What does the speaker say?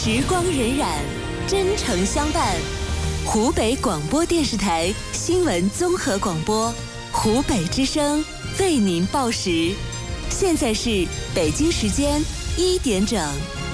时光荏苒，真诚相伴。湖北广播电视台新闻综合广播，湖北之声为您报时。现在是北京时间1点整。